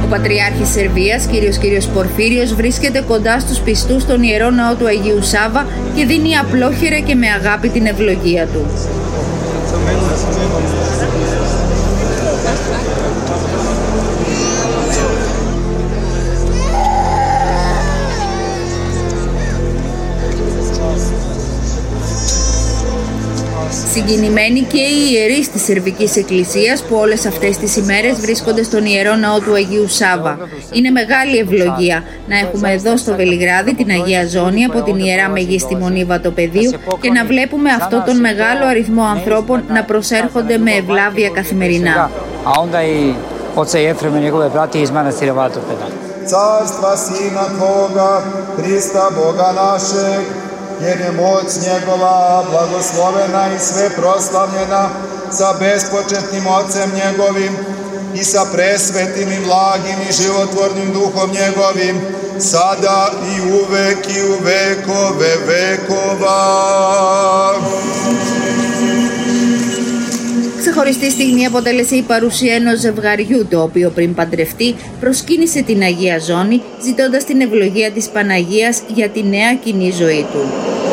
Ο Πατριάρχης Σερβίας, Κύριος Πορφύριος, βρίσκεται κοντά στους πιστούς στον Ιερό Ναό του Αγίου Σάβα και δίνει απλόχερα και με αγάπη την ευλογία του. Συγκινημένοι και οι ιερείς της Σερβικής Εκκλησίας που όλες αυτές τις ημέρες βρίσκονται στον Ιερό Ναό του Αγίου Σάβα. Είναι μεγάλη ευλογία να έχουμε εδώ στο Βελιγράδι την Αγία Ζώνη από την Ιερά Μεγίστη Μονή Βατοπεδίου και να βλέπουμε αυτό τον μεγάλο αριθμό ανθρώπων να προσέρχονται με ευλάβεια καθημερινά. Jer je moć njegova blagoslovena i sve proslavljena sa bespočetnim Ocem njegovim i sa presvetim i blagim i životvornim Duhom njegovim, sada i u vekove vekova. Ξεχωριστή στιγμή αποτέλεσε η παρουσία ενός ζευγαριού, το οποίο πριν παντρευτεί προσκύνησε την Αγία Ζώνη, ζητώντας την ευλογία της Παναγίας για τη νέα κοινή ζωή του.